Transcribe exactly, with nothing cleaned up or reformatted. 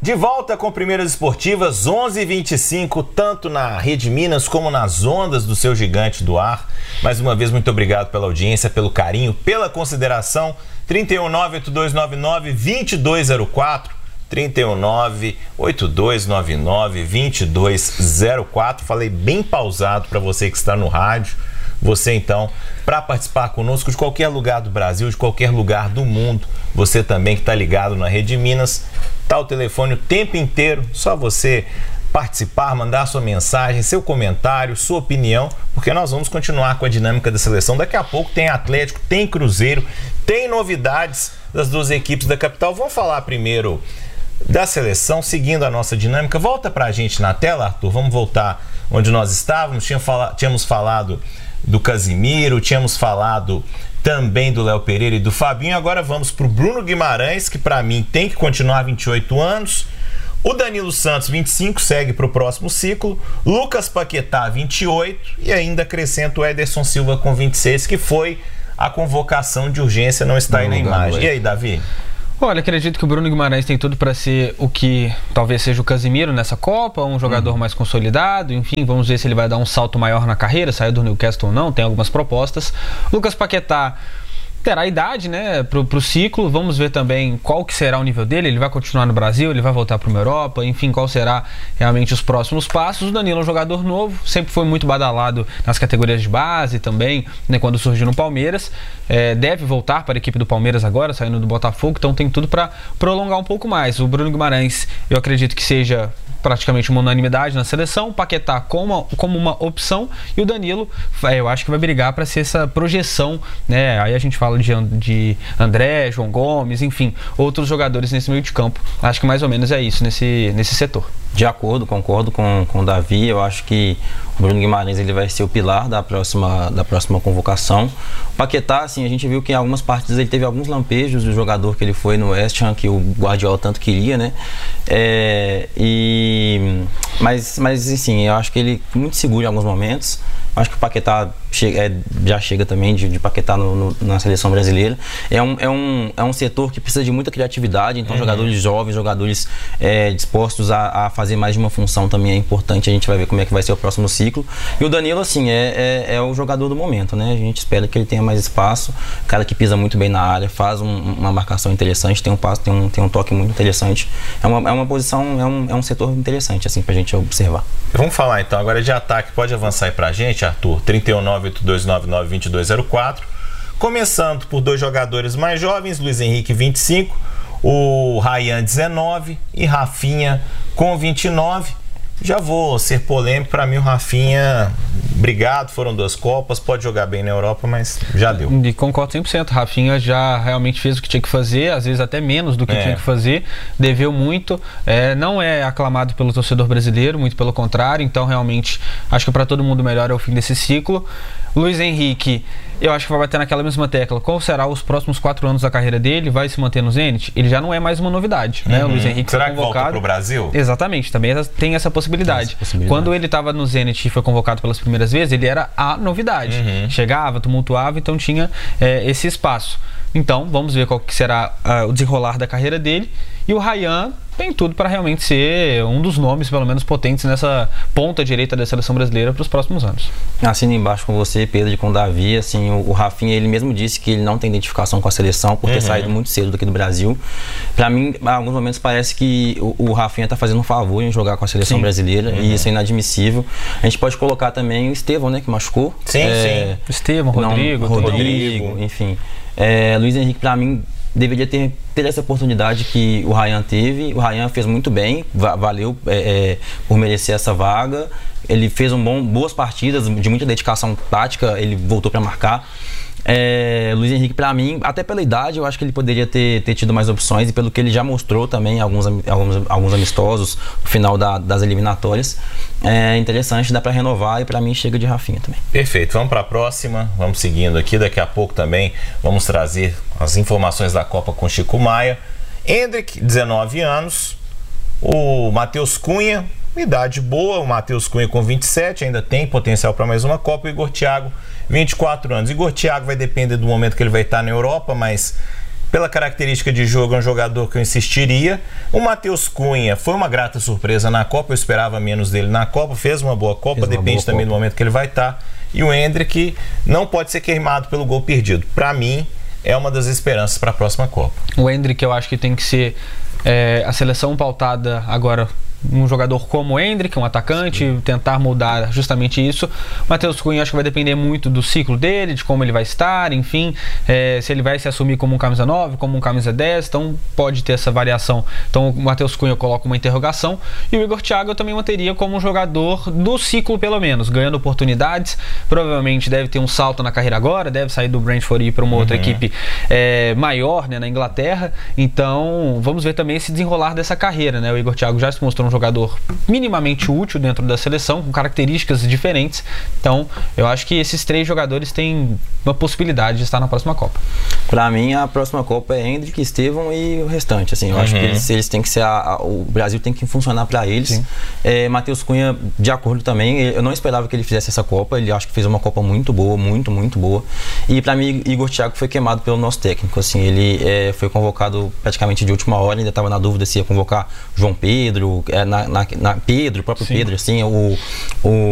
De volta com Primeiras Esportivas, onze e vinte e cinco, tanto na Rede Minas como nas ondas do seu gigante do ar. Mais uma vez, muito obrigado pela audiência, pelo carinho, pela consideração. trinta e um, nove oito dois nove nove, dois dois zero quatro, trinta e um, nove oito dois nove nove, dois dois zero quatro. Falei bem pausado para você que está no rádio. Você, então, para participar conosco de qualquer lugar do Brasil, de qualquer lugar do mundo, você também que está ligado na Rede Minas, tá o telefone o tempo inteiro, só você participar, mandar sua mensagem, seu comentário, sua opinião, porque nós vamos continuar com a dinâmica da seleção. Daqui a pouco tem Atlético, tem Cruzeiro, tem novidades das duas equipes da capital. Vamos falar primeiro da seleção, seguindo a nossa dinâmica. Volta pra gente na tela, Arthur, vamos voltar onde nós estávamos. Tínhamos falado, tínhamos falado do Casimiro, tínhamos falado também do Léo Pereira e do Fabinho. Agora vamos para o Bruno Guimarães, que para mim tem que continuar vinte e oito anos. O Danilo Santos, vinte e cinco, segue para o próximo ciclo. Lucas Paquetá, vinte e oito. E ainda acrescenta o Ederson Silva com vinte e seis, que foi a convocação de urgência, não está aí na imagem. E aí, Davi? Olha, acredito que o Bruno Guimarães tem tudo para ser o que talvez seja o Casimiro nessa Copa, um jogador uhum. mais consolidado, enfim, vamos ver se ele vai dar um salto maior na carreira, sair do Newcastle ou não, tem algumas propostas. Lucas Paquetá terá idade, né, pro, pro ciclo, vamos ver também qual que será o nível dele, ele vai continuar no Brasil, ele vai voltar para uma Europa, enfim, qual será realmente os próximos passos. O Danilo é um jogador novo, sempre foi muito badalado nas categorias de base também, né, quando surgiu no Palmeiras, é, deve voltar para a equipe do Palmeiras agora, saindo do Botafogo, então tem tudo para prolongar um pouco mais. O Bruno Guimarães, eu acredito que seja praticamente uma unanimidade na seleção, o Paquetá como uma, como uma opção, e o Danilo, eu acho que vai brigar para ser essa projeção, né? Aí a gente fala de, de André, João Gomes, enfim, outros jogadores nesse meio de campo. Acho que mais ou menos é isso nesse, nesse setor. De acordo, concordo com, com o Davi, eu acho que o Bruno Guimarães ele vai ser o pilar da próxima, da próxima convocação. O Paquetá, assim, a gente viu que em algumas partidas ele teve alguns lampejos do jogador que ele foi no West Ham, que o Guardiola tanto queria, né? É, e, mas, mas, assim, eu acho que ele é muito seguro em alguns momentos. Acho que o Paquetá chega, é, já chega também de, de Paquetá no, no, na seleção brasileira. É um, é, um, é um setor que precisa de muita criatividade, então uhum. jogadores jovens, jogadores é, dispostos a, a fazer mais de uma função também é importante. A gente vai ver como é que vai ser o próximo ciclo. E o Danilo, assim, é, é, é o jogador do momento, né? A gente espera que ele tenha mais espaço, cara que pisa muito bem na área, faz um, uma marcação interessante, tem um passo, tem um, tem um toque muito interessante. É uma, é uma posição, é um, é um setor interessante, assim, pra gente observar. Vamos falar então agora de ataque, pode avançar aí pra gente, Arthur, trinta e um, nove oito dois nove nove, dois dois zero quatro. Começando por dois jogadores mais jovens, Luiz Henrique, vinte e cinco, o Ryan, dezenove e Rafinha com vinte e nove. Já vou ser polêmico, para mim o Rafinha, obrigado, foram duas Copas, pode jogar bem na Europa, mas já deu. E concordo cem por cento, Rafinha já realmente fez o que tinha que fazer, às vezes até menos do que é. tinha que fazer, deveu muito, é, não é aclamado pelo torcedor brasileiro, muito pelo contrário, então realmente acho que para todo mundo melhor é o fim desse ciclo. Luiz Henrique, eu acho que vai bater naquela mesma tecla. Qual será os próximos quatro anos da carreira dele? Vai se manter no Zenit? Ele já não é mais uma novidade, né? Uhum. O Luiz Henrique será foi convocado. Que volta pro Brasil? Exatamente, também tem essa possibilidade. essa possibilidade. Quando ele estava no Zenit e foi convocado pelas primeiras vezes, ele era a novidade. Uhum. Chegava, tumultuava, então tinha é, esse espaço. Então, vamos ver qual que será uh, o desenrolar da carreira dele. E o Ryan tem tudo para realmente ser um dos nomes, pelo menos, potentes nessa ponta direita da seleção brasileira para os próximos anos. Assino embaixo com você, Pedro, e com o Davi. Assim, o, o Rafinha, ele mesmo disse que ele não tem identificação com a seleção por ter uhum. saído muito cedo daqui do Brasil. Para mim, em alguns momentos parece que o, o Rafinha está fazendo um favor em jogar com a seleção sim. brasileira uhum. e isso é inadmissível. A gente pode colocar também o Estevão, né, que machucou. Sim, é, sim. Estevão, Rodrigo, não, Rodrigo, Rodrigo, enfim. É, Luiz Henrique, para mim, deveria ter, ter essa oportunidade que o Ryan teve. O Ryan fez muito bem, valeu é, é, por merecer essa vaga. Ele fez um bom, boas partidas, de muita dedicação tática, ele voltou para marcar. É, Luiz Henrique, para mim, até pela idade, eu acho que ele poderia ter, ter tido mais opções, e pelo que ele já mostrou também, alguns, alguns, alguns amistosos no final da, das eliminatórias, é interessante, dá para renovar, e para mim chega de Rafinha também. Perfeito, vamos para a próxima, vamos seguindo aqui, daqui a pouco também vamos trazer as informações da Copa com Chico Maia. Endrick, dezenove anos, o Matheus Cunha, idade boa, o Matheus Cunha com vinte e sete, ainda tem potencial para mais uma Copa, e o Igor Thiago, vinte e quatro anos. Igor Thiago vai depender do momento que ele vai estar na Europa, mas Pela característica de jogo, é um jogador que eu insistiria. O Matheus Cunha foi uma grata surpresa na Copa, eu esperava menos dele na Copa, fez uma boa Copa, depende boa também Copa. do momento que ele vai estar. E o Endrick não pode ser queimado pelo gol perdido. Para mim, é uma das esperanças para a próxima Copa. O Endrick, eu acho que tem que ser é, a seleção pautada agora um jogador como o Endrick, um atacante, Sim. tentar mudar justamente isso. O Matheus Cunha acho que vai depender muito do ciclo dele, de como ele vai estar, enfim, é, se ele vai se assumir como um camisa nove, como um camisa dez, então pode ter essa variação. Então o Matheus Cunha eu coloco uma interrogação, e o Igor Thiago eu também manteria como um jogador do ciclo pelo menos, ganhando oportunidades, provavelmente deve ter um salto na carreira agora, deve sair do Brentford e ir para uma uhum. outra equipe é, maior, né, na Inglaterra, então vamos ver também esse desenrolar dessa carreira, né? O Igor Thiago já se mostrou um jogador minimamente útil dentro da seleção, com características diferentes. Então, eu acho que esses três jogadores têm uma possibilidade de estar na próxima Copa. Para mim, a próxima Copa é Endrick, Estevão e o restante. Assim, eu uhum. acho que eles, eles têm que ser a, a, o Brasil tem que funcionar para eles. É, Matheus Cunha, de acordo também, eu não esperava que ele fizesse essa Copa. Ele acho que fez uma Copa muito boa, muito, muito boa. E para mim, Igor Thiago foi queimado pelo nosso técnico. Assim, ele é, foi convocado praticamente de última hora, ainda estava na dúvida se ia convocar João Pedro, é, Na, na, na Pedro, o próprio Sim. Pedro, assim, o, o